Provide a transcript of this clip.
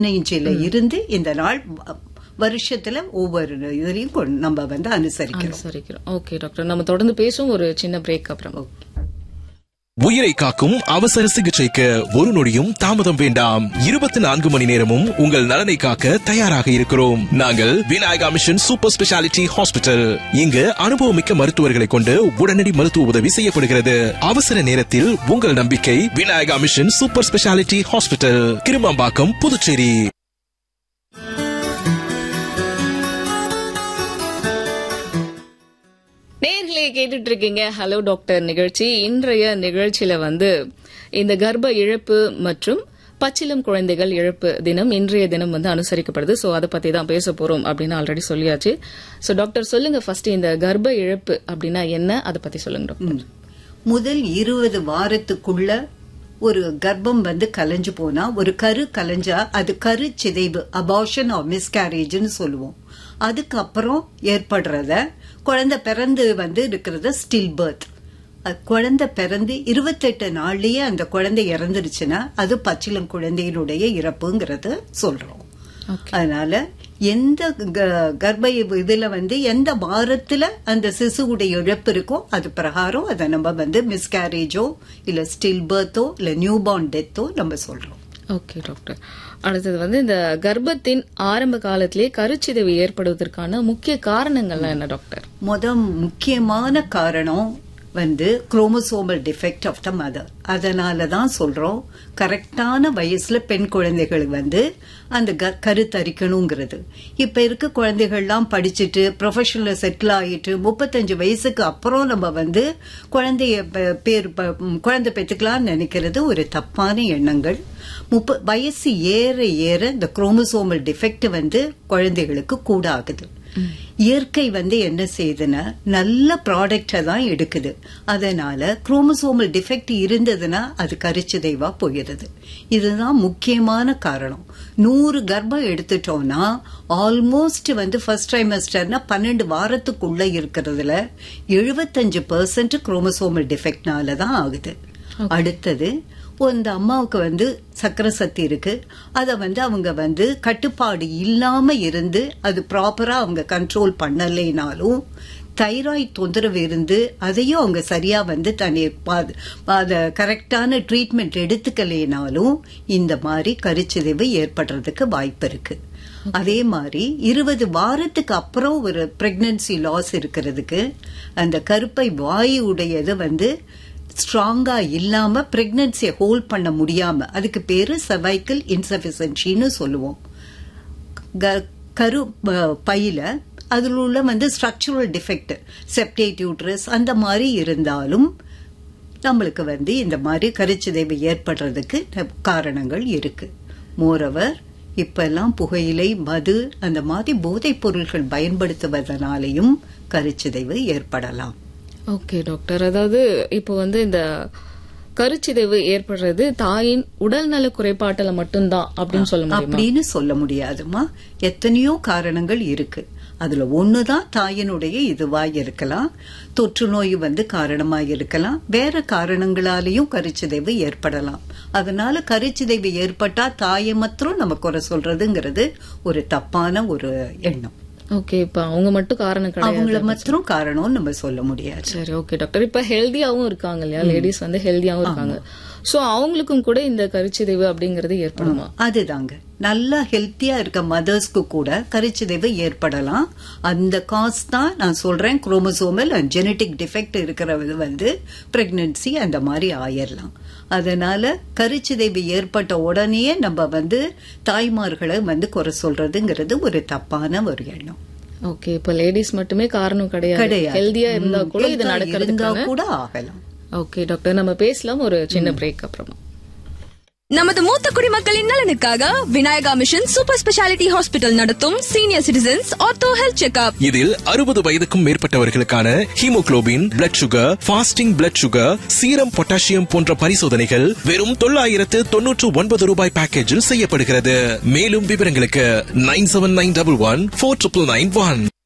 இன்ச்சில இருந்து இந்த நாள் வருஷத்துல ஒவ்வொரு இதுலயும் நம்ம அனுசரிக்கிறோம். ஓகே டாக்டர், நம்ம தொடர்ந்து பேசுவோம் ஒரு சின்ன பிரேக் அப்புறம். உயிரை காக்கும் அவசர சிகிச்சைக்கு ஒரு நொடியும் தாமதம் வேண்டாம். 24 மணி நேரமும் உங்கள் நலனை காக்க தயாராக இருக்கிறோம். நாங்கள் Vinayaka mission super speciality hospital. இங்கு அனுபவமிக்க மருத்துவர்களை கொண்டு உடனடி மருத்துவ உதவி செய்யப்படுகிறது. அவசர நேரத்தில் உங்கள் நம்பிக்கை Vinayaka mission super speciality hospital, Kirumampakkam, Puducherry. நேயர்களே, கேட்டுட்டு இருக்கீங்க ஹலோ டாக்டர் நிகழ்ச்சி. இன்றைய நிகழ்ச்சியில இந்த கர்ப்ப இழப்பு மற்றும் பச்சிளம் குழந்தைகள் இழப்பு தினம் இன்றைய தினம் அனுசரிக்கப்படுது. சோ அதை பத்தி தான் பேச போறோம் அப்படின்னு ஆல்ரெடி சொல்லியாச்சு. சோ டாக்டர் சொல்லுங்க, ஃபர்ஸ்ட் இந்த கர்ப்ப இழப்பு அப்படின்னா என்ன, அதை பத்தி சொல்லுங்க டாக்டர். முதல் 20 வாரத்துக்குள்ள ஒரு கர்ப்பம் கலைஞ்சு போனா, ஒரு கரு கலைஞ்சா அது கரு சிதைவு, அபார்ஷன் ஆர் மிஸ்கேரேஜ்னு சொல்லுவோம். அதுக்கப்புறம் ஏற்படுறத குழந்தை பிறந்து இருக்கிறத ஸ்டில் பர்த். குழந்தை பிறந்து 28 நாள்லயே அந்த குழந்தை இறந்துருச்சுன்னா அது பச்சிளம் குழந்தையினுடைய இறப்புங்கிறத சொல்றோம். அதனால எந்த கர்ப்ப இதுல எந்த வாரத்துல அந்த சிசுவுடைய இழப்பு இருக்கோ அது பிரகாரம் அதை நம்ம மிஸ்கேரேஜோ இல்ல ஸ்டில் பர்த்தோ இல்ல நியூ பார்ன் டெத்தோ நம்ம சொல்றோம். ஓகே டாக்டர், அடுத்தது இந்த கர்ப்பத்தின் ஆரம்ப காலத்திலேயே கருச்சிதைவு ஏற்படுவதற்கான முக்கிய காரணங்கள்லாம் என்ன டாக்டர்? முக்கியமான காரணம் chromosomal defect of the mother. அதனாலதான் சொல்றோம் கரெக்டான வயசுல பெண் குழந்தைகள் அந்த கருத்தரிக்கணுங்கிறது. இப்ப இருக்க குழந்தைகள்லாம் படிச்சுட்டு ப்ரொஃபஷனல்ல செட்டில் ஆயிட்டு 35 வயசுக்கு அப்புறம் நம்ம குழந்தை பெற்றுக்கலாம்னு நினைக்கிறது ஒரு தப்பான எண்ணங்கள். வயசு ஏற ஏற இந்த குரோமோசோமல் டிஃபெக்ட் குழந்தைகளுக்கு கூட ஆகுது. இயற்கை என்ன செய்யுதுன்னா நல்ல ப்ராடக்ட தான் எடுக்குது. அதனால குரோமோசோமல் டிஃபெக்ட் இருந்ததுன்னா அது கருச்சிதைவா போயிடுது. இதுதான் முக்கியமான காரணம். 100 கர்ப்பம் எடுத்துட்டோம்னா ஆல்மோஸ்ட் ஃபர்ஸ்ட் ட்ரைமஸ்டர்னா 12 வாரத்துக்குள்ள இருக்கிறதுல 75% குரோமோசோமல் டிஃபெக்ட்னால தான் ஆகுது. அடுத்தது அந்த அம்மாவுக்கு சக்கரை சக்தி இருக்கு, அத அவங்க கட்டுப்பாடு இல்லாம இருந்து அது ப்ராப்பரா அவங்க கண்ட்ரோல் பண்ணலைனாலும் தைராய்டு தொந்தரவு இருந்து அதையும் அவங்க சரியா அத கரெக்டான ட்ரீட்மெண்ட் எடுத்துக்கலைனாலும் இந்த மாதிரி கருச்சிதைவு ஏற்படுறதுக்கு வாய்ப்பு இருக்கு. அதே மாதிரி 20 வாரத்துக்கு அப்புறம் ஒரு பிரெக்னன்சி லாஸ் இருக்கிறதுக்கு அந்த கருப்பை வாயு உடையது ஸ்ட்ராங்கா இல்லாம பிரெக்னன்சியை ஹோல்ட் பண்ண முடியாம, அதுக்கு பேரு சர்வைக்கல் இன்சஃபிஷியன்சின்னு சொல்லுவோம். கரு பையில அதில் உள்ள ஸ்ட்ரக்சரல் டிஃபெக்ட், செப்டேட் யூட்ரஸ் அந்த மாதிரி இருந்தாலும் நம்மளுக்கு இந்த மாதிரி கருச்சிதைவு ஏற்படுறதுக்கு காரணங்கள் இருக்கு. மோரோவர் இப்ப எல்லாம் புகையிலை, மது அந்த மாதிரி போதைப் பொருட்கள் பயன்படுத்துவதனாலையும் கருச்சிதைவு ஏற்படலாம். ஓகே டாக்டர், அதாவது இப்போ இந்த கருச்சிதைவு ஏற்படுறது தாயின் உடல்நல குறைபாட்டில மட்டும்தான் அப்படின்னு சொல்ல முடியாதுமா. எத்தனையோ காரணங்கள் இருக்கு. அதுல ஒண்ணுதான் தாயினுடைய இதுவா இருக்கலாம், தொற்று நோய் காரணமா இருக்கலாம், வேற காரணங்களாலேயும் கருச்சிதைவு ஏற்படலாம். அதனால கருச்சிதைவு ஏற்பட்டா தாயை மாத்திரம் நம்ம குறை சொல்றதுங்கிறது ஒரு தப்பான ஒரு எண்ணம். ஓகே, இப்ப அவங்க மட்டும் காரணம் கிடையாது, அவங்கள மாத்திரம் காரணம் நம்ம சொல்ல முடியாது. சரி, ஓகே டாக்டர். இப்ப ஹெல்தியாவும் இருக்காங்க இல்லையா, லேடிஸ் ஹெல்தியாவும் இருக்காங்க. சோ அவங்களுக்கும் கூட இந்த கருச்சிதைவு அப்படிங்கறது ஏற்படுமா? அதுதாங்க, நல்லா ஹெல்த்தியா இருக்க மதர்ஸ்க்கு கூட கருச்சிதைவு ஏற்படலாம். அந்த காஸ் தான் நான் சொல்றேன், குரோமோசோமல் அண்ட் ஜெனட்டிக் டிஃபெக்ட் இருக்கிறது பிரெக்னன்சி அந்த மாதிரி ஆயிரலாம். அதனால கருச்சிதைவு ஏற்பட்ட உடனே நம்ம தாய்மார்களை குறை சொல்றதுங்கிறது ஒரு தப்பான ஒரு எண்ணம். ஓகே, இப்ப லேடிஸ் மட்டுமே காரணம் கிடையாது, ஹெல்தியா இருந்தா கூட இது நடக்கிறது கூட ஆகலாம். ஓகே டாக்டர், நம்ம பேசலாம் ஒரு சின்ன பிரேக் அப்புறமா. நமது மூத்த குடிமக்களின் நலனுக்காக Vinayaka mission super speciality hospital நடத்தும் senior citizens ortho health checkup. இதில் 60 வயதுக்கும் மேற்பட்டவர்களுக்கான haemoglobin, blood sugar, fasting blood sugar, serum potassium போன்ற பரிசோதனைகள் வெறும் 999 ரூபாய் பேக்கேஜில் செய்யப்படுகிறது. மேலும் விவரங்களுக்கு 9791149991.